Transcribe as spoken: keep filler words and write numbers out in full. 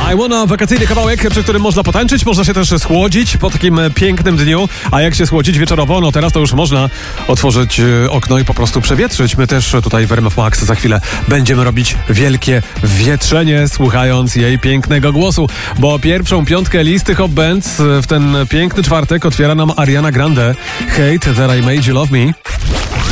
I Wanna, wakacyjny kawałek, przy którym można potańczyć, można się też schłodzić po takim pięknym dniu. A jak się schłodzić wieczorowo? No teraz to już można otworzyć okno i po prostu przewietrzyć. My też tutaj w R M F Max za chwilę będziemy robić wielkie wietrzenie, słuchając jej pięknego głosu. Bo pierwszą piątkę listy Hot Bands w ten piękny czwartek otwiera nam Ariana Grande. Hate That I Made You Love Me.